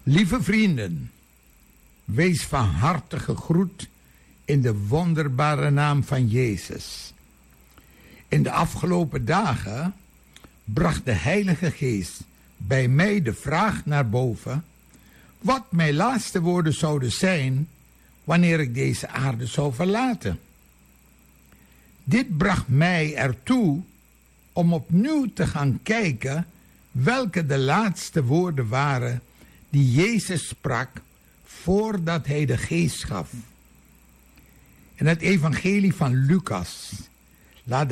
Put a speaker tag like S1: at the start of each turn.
S1: Lieve vrienden, wees van harte gegroet in de wonderbare naam van Jezus. In de afgelopen dagen bracht de Heilige Geest bij mij de vraag naar boven wat mijn laatste woorden zouden zijn wanneer ik deze aarde zou verlaten. Dit bracht mij ertoe om opnieuw te gaan kijken welke de laatste woorden waren die Jezus sprak voordat hij de geest gaf. In het evangelie van Lucas laat